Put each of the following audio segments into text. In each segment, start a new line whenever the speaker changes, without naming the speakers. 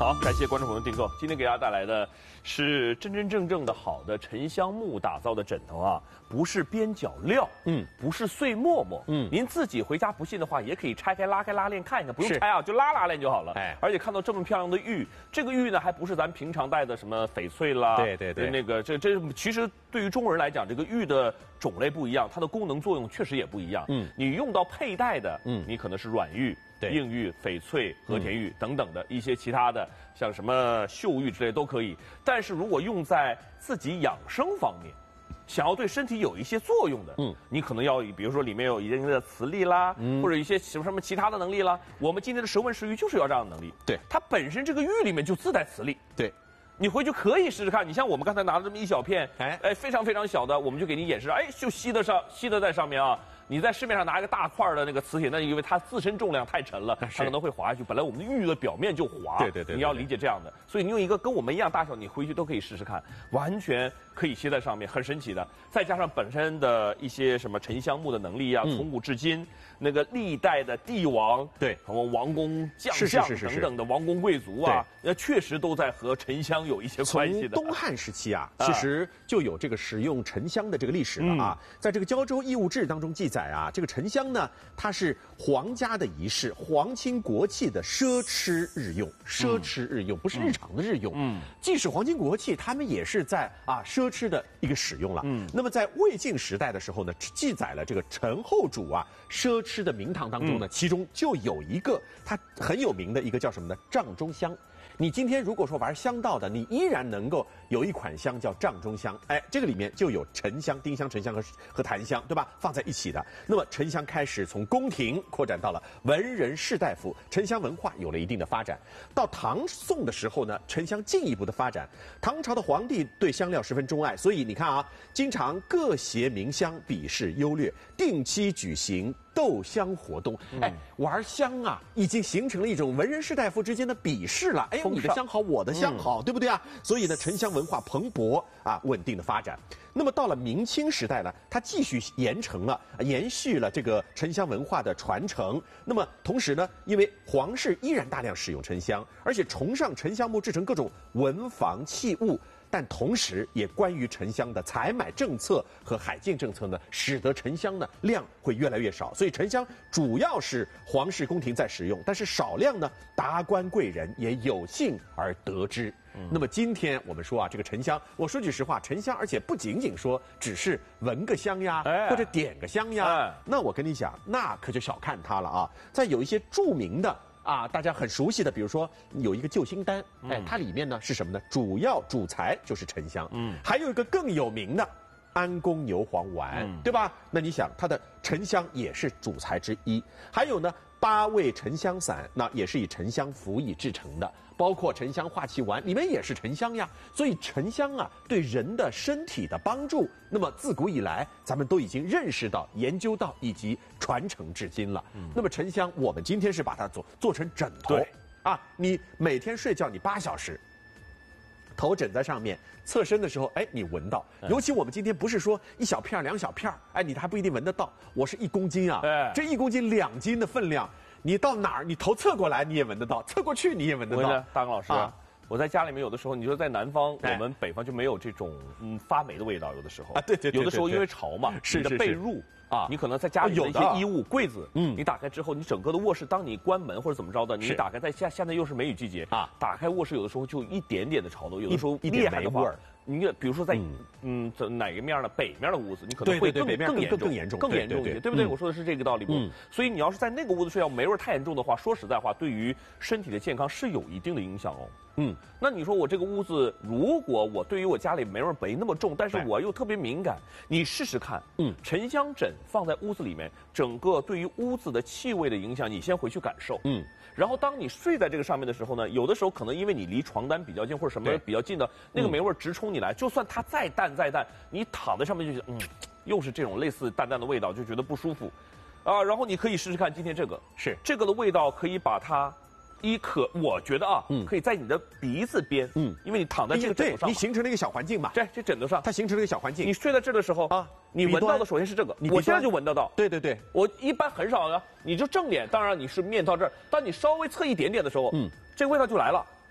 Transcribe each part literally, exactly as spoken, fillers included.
好，感谢观众朋友订购。今天给大家带来的是真真正正的好的沉香木打造的枕头啊，不是边角料，嗯，不是碎沫沫，嗯，您自己回家不信的话，也可以拆开拉开拉链看一看，不用拆啊，就拉拉链就好了。哎，而且看到这么漂亮的玉，这个玉呢还不是咱平常戴的什么翡翠啦，
对对对，
那个这这其实对于中国人来讲，这个玉的种类不一样，它的功能作用确实也不一样。嗯，你用到佩戴的，嗯，你可能是软玉。硬玉、翡翠、和田玉等等的一些其他的，像什么绣玉之类都可以。但是如果用在自己养生方面，想要对身体有一些作用的，嗯，你可能要比如说里面有一定的磁力啦，嗯，或者一些什么什么其他的能力啦。我们今天的蛇纹石玉就是要这样的能力。对，它本身这个玉里面就自带磁力。对。你回去可以试试看，你像我们刚才拿的这么一小片，哎哎，非常非常小的，我们就给你演示，哎，就吸得上，吸得在上面啊。你在市面上拿一个大块的那个磁铁，那因为它自身重量太沉了，它可能会滑下去。本来我们的玉的表面就滑，对对对，你要理解这样的。所以你用一个跟我们一样大小，你回去都可以试试看，完全可以吸在上面，很神奇的。再加上本身的一些什么沉香木的能力啊，从古至今那个历代的帝王，对，什么王公将相等等的王公贵族啊，那确实都在和沉香有一些关系的。
从东汉时期啊，其实就有这个使用沉香的这个历史了啊，在这个《胶州义务志》当中记载。啊，这个沉香呢，它是皇家的仪式，皇亲国戚的奢侈日用，奢侈日用，不是日常的日用。嗯，即使皇亲国戚，他们也是在啊奢侈的一个使用了。嗯，那么在魏晋时代的时候呢，记载了这个陈后主啊奢侈的名堂当中呢，其中就有一个它很有名的一个叫什么呢？帐中香。你今天如果说玩香道的，你依然能够有一款香叫帐中香，哎，这个里面就有沉香、丁香、沉香和和檀香，对吧？放在一起的。那么沉香开始从宫廷扩展到了文人士大夫，沉香文化有了一定的发展。到唐宋的时候呢，沉香进一步的发展。唐朝的皇帝对香料十分钟爱，所以你看啊，经常各携名香，比试优劣，定期举行斗香活动。哎，玩香啊，已经形成了一种文人士大夫之间的比试了。哎。你的香好，我的香好，嗯、对不对啊？所以呢，沉香文化蓬勃啊，稳定的发展。那么到了明清时代呢，它继续延承了、延续了这个沉香文化的传承。那么同时呢，因为皇室依然大量使用沉香，而且崇尚沉香木制成各种文房器物。但同时，也关于沉香的采买政策和海禁政策呢，使得沉香呢量会越来越少。所以沉香主要是皇室宫廷在使用，但是少量呢，达官贵人也有幸而得之。嗯、那么今天我们说啊，这个沉香，我说句实话，沉香，而且不仅仅说只是闻个香呀，哎、或者点个香呀，哎、那我跟你讲，那可就小看它了啊。在有一些著名的。啊，大家很熟悉的，比如说有一个救心丹，哎，它里面呢是什么呢？主要主材就是沉香，嗯，还有一个更有名的安宫牛黄丸，嗯、对吧？那你想，它的沉香也是主材之一，还有呢八味沉香散，那也是以沉香辅以制成的，包括沉香化气丸，里面也是沉香呀。所以沉香啊，对人的身体的帮助，那么自古以来咱们都已经认识到、研究到以及传承至今了。嗯、那么沉香，我们今天是把它做做成枕头，啊，你每天睡觉你八小时。头枕在上面，侧身的时候，哎，你闻到。尤其我们今天不是说一小片两小片，哎，你还不一定闻得到。我是一公斤啊，哎、这一公斤两斤的分量，你到哪儿，你头侧过来你也闻得到，侧过去你也闻得到。
大刚老师，啊、我在家里面有的时候，你说在南方，哎、我们北方就没有这种嗯发霉的味道，有的时候
啊，对对对，
有的时候因为潮嘛，
是
你的被褥。啊，你可能在家里的一些衣物、柜子，嗯，你打开之后，你整个的卧室，当你关门或者怎么着的，你打开在现现在又是梅雨季节啊，打开卧室有的时候就一点点的潮味，有的时候厉害的话，你比如说在嗯在哪个面呢？北面的屋子，你可能会更更严重、
更严重、
更严重一些，对不对？我说的是这个道理不？所以你要是在那个屋子睡觉，霉味太严重的话，说实在话，对于身体的健康是有一定的影响哦。嗯，那你说我这个屋子，如果我对于我家里霉味没那么重，但是我又特别敏感，你试试看，嗯，沉香枕放在屋子里面，整个对于屋子的气味的影响，你先回去感受，嗯，然后当你睡在这个上面的时候呢，有的时候可能因为你离床单比较近或者什么比较近的，那个霉味直冲你来，就算它再淡再淡，你躺在上面就觉得，嗯，又是这种类似淡淡的味道，就觉得不舒服，啊，然后你可以试试看今天这个，是这个的味道可以把它。一可，我觉得啊，嗯，可以在你的鼻子边，嗯，因为你躺在这个枕头上，
你形成了一个小环境嘛，
对，这枕头上，
它形成了一个小环境。
你睡在这的时候啊，你闻到的首先是这个，我现在就闻得到。
对对对，
我一般很少的，你就正脸，当然你是面到这儿，当你稍微侧一点点的时候，嗯，这个味道就来了。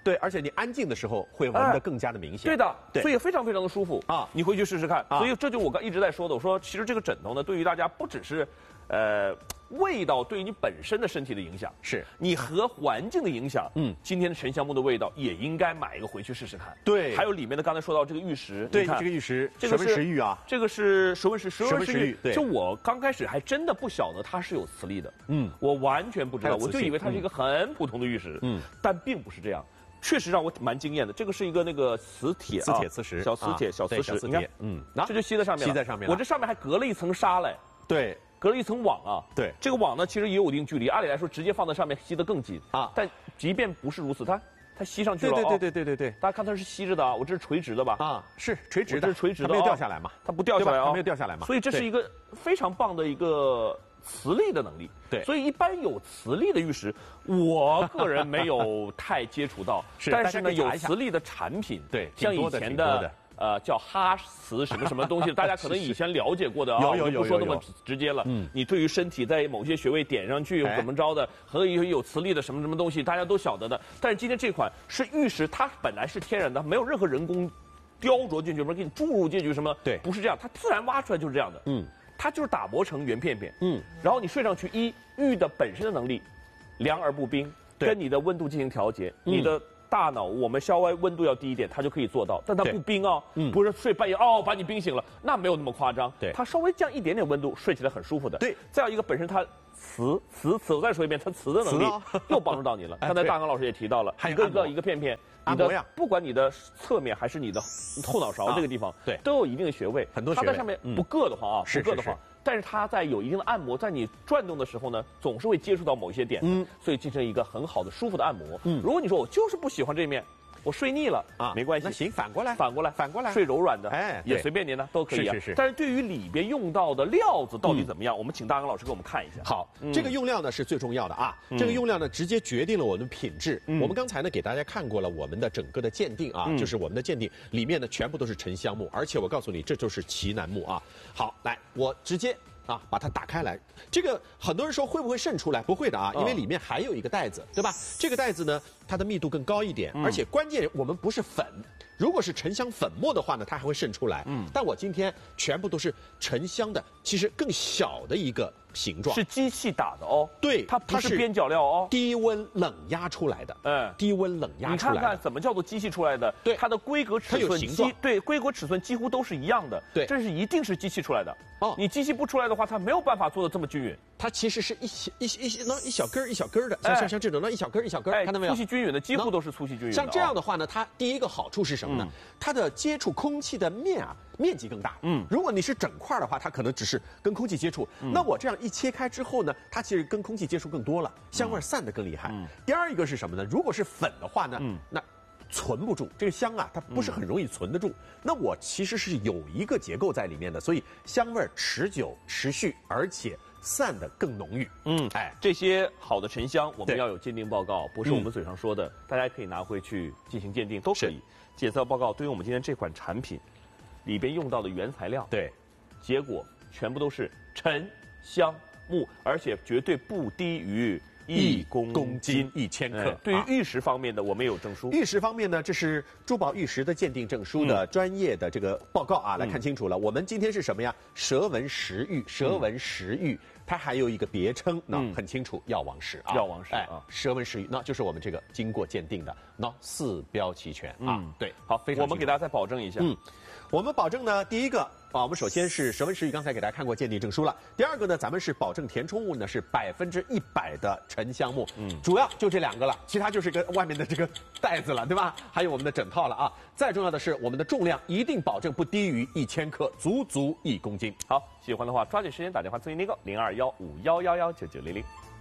对，而且你安静的时候会闻得更加的明显。
对的，
对，
所以非常非常的舒服
啊！
你回去试试看。
啊、
所以这就我刚一直在说的，我说其实这个枕头呢，对于大家不只是，呃。味道对于你本身的身体的影响，
是
你和环境的影响。嗯，今天的沉香木的味道也应该买一个回去试试看。
对，
还有里面的刚才说到这个玉石，
对，这个玉石，
这个
蛇纹石玉啊，
这个是蛇纹石，
蛇纹石玉。对，
就我刚开始还真的不晓得它是有磁力的，嗯，我完全不知道，我就以为它是一个很普通的玉石，嗯，但并不是这样。确实让我蛮惊艳的，这个是一个那个磁铁，
磁铁磁石，
小磁铁，小磁石，你看，嗯，这就吸在上面了，
吸在上面。
我这上面还隔了一层纱嘞，
对。
隔了一层网啊，
对，
这个网呢其实也有一定距离，按理来说直接放在上面吸得更紧啊，但即便不是如此，它它吸上去了，
对对对对对对，
大家看它是吸着的啊，我这是垂直的吧？
啊，是垂直的，
这是垂直的，
它没有掉下来嘛？
它不掉下来啊，
它没有掉下来嘛？
所以这是一个非常棒的一个磁力的能力。
对，
所以一般有磁力的玉石，我个人没有太接触到，但是呢有磁力的产品，
对，
像以前的。呃，叫哈磁什么什么东西，大家可能以前了解过的啊，
有有有，
不说那么直接了。嗯，你对于身体在某些穴位点上去怎么着的，和有有磁力的什么什么东西，大家都晓得的。但是今天这款是玉石，它本来是天然的，没有任何人工雕琢进去，什么给你注入进去什么，
对，
不是这样，它自然挖出来就是这样的。嗯，它就是打磨成圆片片。嗯，然后你睡上去，一玉的本身的能力，凉而不冰，跟你的温度进行调节，你的。大脑我们稍微温度要低一点，它就可以做到，但它不冰啊，嗯、不是睡半夜哦把你冰醒了，那没有那么夸张。
对，
它稍微降一点点温度，睡起来很舒服的。
对，
再有一个本身它磁磁磁，我再说一遍，它磁的能力又帮助到你了。刚才大刚老师也提到了，一个一个一个片片，你的不管你的侧面还是你的后脑勺这个地方，
对，
都有一定的穴位，
很多穴位。
它在上面不硌得慌啊，不硌得慌。但是它在有一定的按摩，在你转动的时候呢，总是会接触到某一些点，嗯，所以进行一个很好的舒服的按摩。嗯，如果你说我就是不喜欢这面，我睡腻了啊，没关系，
那行，反过来，
反过来，
反过来，
睡柔软的，
哎，
也随便您呢，都可以啊。
是是是。
但是对于里边用到的料子到底怎么样，我们请大刚老师给我们看一下。
好，这个用料呢是最重要的啊，这个用料呢直接决定了我们的品质。我们刚才呢给大家看过了我们的整个的鉴定啊，就是我们的鉴定里面呢全部都是沉香木，而且我告诉你这就是奇楠木啊。好，来，我直接。啊，把它打开来，这个很多人说会不会渗出来？不会的啊，因为里面还有一个袋子，对吧？这个袋子呢，它的密度更高一点，而且关键我们不是粉，如果是沉香粉末的话呢，它还会渗出来。嗯，但我今天全部都是沉香的，其实更小的一个形状，
是机器打的哦。
对，
它不是边角料哦，
低温冷压出来的。嗯，低温冷压出来的。
你看看怎么叫做机器出来的？
对，
它的规格尺寸几对规格尺寸几乎都是一样的。
对，
这是一定是机器出来的。哦，你机器不出来的话，它没有办法做的这么均匀。
它其实是一小一一那一小根儿一小根儿的，像像像这种那一小根儿一小根儿，看到没有？
粗细均匀的，几乎都是粗细均匀的。
像这样的话呢，它第一个好处是什么呢？它的接触空气的面啊面积更大。嗯，如果你是整块的话，它可能只是跟空气接触。那我这样一切开之后呢，它其实跟空气接触更多了，香味散得更厉害。第二一个是什么呢？如果是粉的话呢，那存不住这个香啊，它不是很容易存得住。嗯、那我其实是有一个结构在里面的，所以香味持久、持续，而且散得更浓郁。
嗯，哎，这些好的沉香，我们要有鉴定报告，不是我们嘴上说的，嗯、大家可以拿回去进行鉴定，都可以。检测报告对于我们今天这款产品里边用到的原材料，
对，
结果全部都是沉香木，而且绝对不低于。一公斤
一千克。
对于玉石方面的，我们也有证书。
玉石方面呢，这是珠宝玉石的鉴定证书的专业的这个报告啊，来看清楚了。我们今天是什么呀？蛇纹石玉，蛇纹石玉，它还有一个别称，那很清楚，药王石啊。
药王石啊，
蛇纹石玉，那就是我们这个经过鉴定的，那四标齐全啊。对，
好，非常。我们给大家再保证一下，嗯，
我们保证呢，第一个。啊，我们首先是蛇纹石玉，刚才给大家看过鉴定证书了。第二个呢，咱们是保证填充物呢是百分之一百的沉香木，嗯，主要就这两个了，其他就是跟外面的这个袋子了，对吧？还有我们的整套了啊。再重要的是，我们的重量一定保证不低于一千克，足足一公斤。
好，喜欢的话抓紧时间打电话咨询那个零二幺五幺幺幺九九零零。